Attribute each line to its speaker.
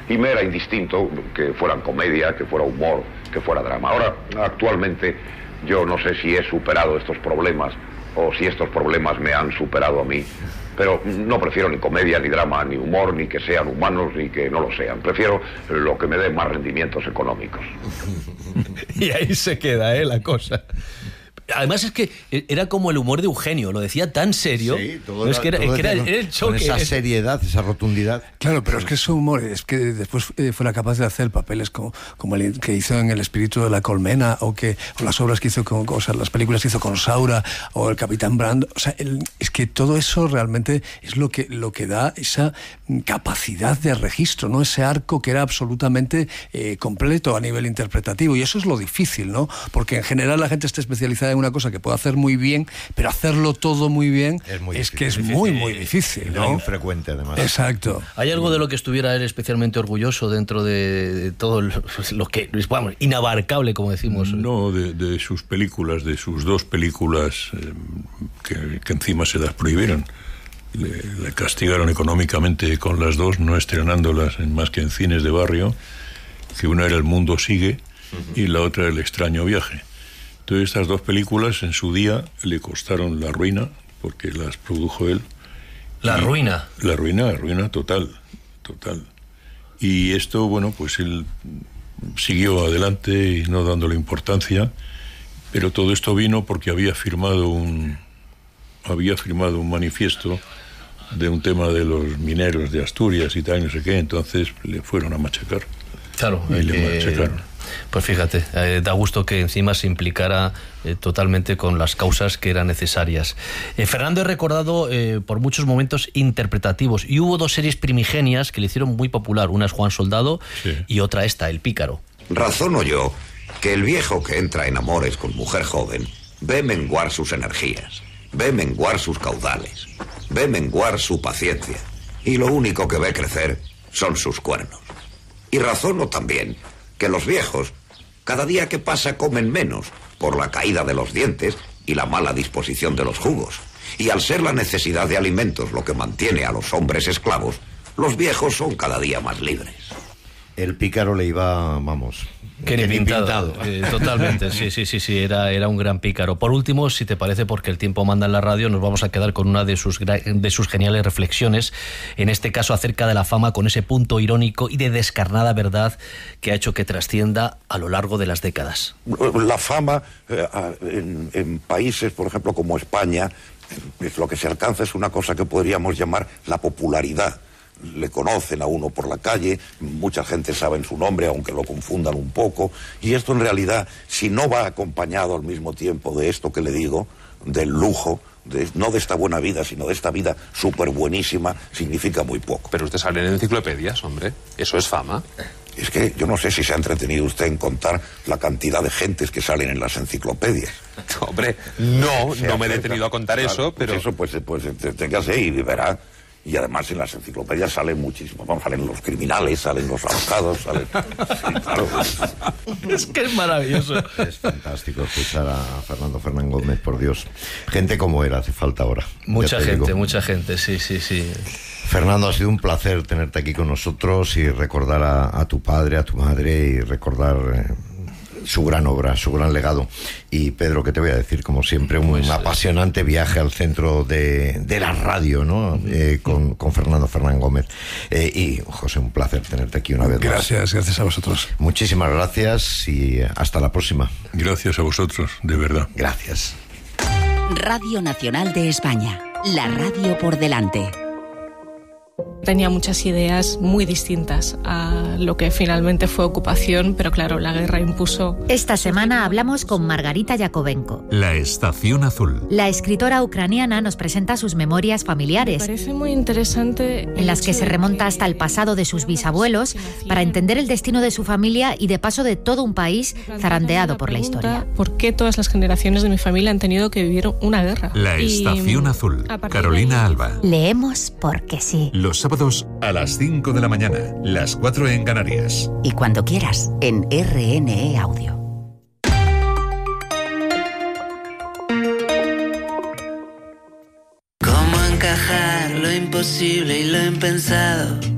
Speaker 1: y me era indistinto que fueran comedia, que fuera humor, que fuera drama. Ahora, actualmente, yo no sé si he superado estos problemas o si estos problemas me han superado a mí, pero no prefiero ni comedia, ni drama, ni humor, ni que sean humanos, ni que no lo sean. Prefiero lo que me dé más rendimientos económicos.
Speaker 2: Y ahí se queda, la cosa. Además es que era como el humor de Eugenio, lo decía tan serio. Sí, todo era el choque.
Speaker 3: Con esa seriedad, esa rotundidad.
Speaker 4: Claro, pero es que su humor, es que después fuera capaz de hacer papeles como el que hizo en El espíritu de la colmena, o las obras que hizo las películas que hizo con Saura, o el Capitán Brando. O sea, es que todo eso realmente es lo que da esa capacidad de registro, ¿no? Ese arco que era absolutamente completo a nivel interpretativo. Y eso es lo difícil, ¿no? Porque en general la gente está especializada en una cosa que puede hacer muy bien, pero hacerlo todo muy bien es muy difícil, ¿no?
Speaker 3: Muy infrecuente, además.
Speaker 4: Exacto.
Speaker 2: ¿Hay algo de lo que estuviera él especialmente orgulloso dentro de todo lo que, vamos, inabarcable, como decimos?
Speaker 5: No, de sus películas, de sus dos películas que encima se las prohibieron. Le castigaron económicamente con las dos, no estrenándolas más que en cines de barrio, que una era El mundo sigue y la otra El extraño viaje. Entonces estas dos películas en su día le costaron la ruina, porque las produjo él.
Speaker 2: ¿La ruina?
Speaker 5: La ruina total. Y esto, bueno, pues él siguió adelante y no dándole importancia, pero todo esto vino porque había firmado un manifiesto de un tema de los mineros de Asturias y tal, no sé qué, entonces le fueron a machacar.
Speaker 2: Claro.
Speaker 5: Y le machacaron.
Speaker 2: Pues fíjate, da gusto que encima se implicara totalmente con las causas que eran necesarias. Fernando es recordado por muchos momentos interpretativos, y hubo dos series primigenias que le hicieron muy popular. Una es Juan Soldado, sí, y otra esta, El Pícaro.
Speaker 1: Razono yo que el viejo que entra en amores con mujer joven ve menguar sus energías, ve menguar sus caudales, ve menguar su paciencia, y lo único que ve crecer son sus cuernos. Y razono también que los viejos, cada día que pasa, comen menos por la caída de los dientes y la mala disposición de los jugos. Y al ser la necesidad de alimentos lo que mantiene a los hombres esclavos, los viejos son cada día más libres.
Speaker 3: El Pícaro le iba, vamos...
Speaker 2: Que ni pintado. Totalmente, sí, era un gran pícaro. Por último, si te parece, porque el tiempo manda en la radio, nos vamos a quedar con una de sus geniales reflexiones, en este caso acerca de la fama, con ese punto irónico y de descarnada verdad que ha hecho que trascienda a lo largo de las décadas.
Speaker 1: La fama en países, por ejemplo, como España, lo que se alcanza es una cosa que podríamos llamar la popularidad. Le conocen a uno por la calle, mucha gente sabe su nombre, aunque lo confundan un poco, y esto en realidad, si no va acompañado al mismo tiempo de esto que le digo, del lujo, no de esta buena vida, sino de esta vida súper buenísima, significa muy poco.
Speaker 6: Pero usted sale en enciclopedias, hombre, eso es fama.
Speaker 1: Es que yo no sé si se ha entretenido usted en contar la cantidad de gentes que salen en las enciclopedias.
Speaker 6: Hombre, no me he detenido a contar, claro, eso, pero...
Speaker 1: Pues téngase y verá. Y además en las enciclopedias salen muchísimos. Vamos, salen los criminales, salen los ahorcados, salen... Sí, claro.
Speaker 2: Es que es maravilloso.
Speaker 3: Es fantástico escuchar a Fernando Fernán Gómez, por Dios. Gente como él hace falta ahora.
Speaker 2: Mucha gente, sí.
Speaker 3: Fernando, ha sido un placer tenerte aquí con nosotros y recordar a tu padre, a tu madre, y recordar... su gran obra, su gran legado. Y Pedro, ¿qué te voy a decir? Como siempre, un apasionante viaje al centro de la radio, ¿no? Con Fernando Fernán Gómez. Y José, un placer tenerte aquí una vez más.
Speaker 4: Gracias a vosotros.
Speaker 3: Muchísimas gracias y hasta la próxima.
Speaker 5: Gracias a vosotros, de verdad.
Speaker 3: Gracias.
Speaker 7: Radio Nacional de España, la radio por delante.
Speaker 8: Tenía muchas ideas muy distintas a lo que finalmente fue ocupación, pero claro, la guerra impuso...
Speaker 9: Esta semana hablamos con Margarita Yakovenko.
Speaker 10: La Estación Azul.
Speaker 9: La escritora ucraniana nos presenta sus memorias familiares.
Speaker 8: Me parece muy interesante...
Speaker 9: En las que se remonta hasta el pasado de sus bisabuelos para entender el destino de su familia y de paso de todo un país zarandeado por la historia.
Speaker 8: ¿Por qué todas las generaciones de mi familia han tenido que vivir una guerra?
Speaker 10: La Estación Azul. Carolina Alba.
Speaker 9: Leemos porque sí.
Speaker 10: Los sábados a las 5 de la mañana, las 4 en Canarias.
Speaker 9: Y cuando quieras, en RNE Audio.
Speaker 11: ¿Cómo encajar lo imposible y lo impensado?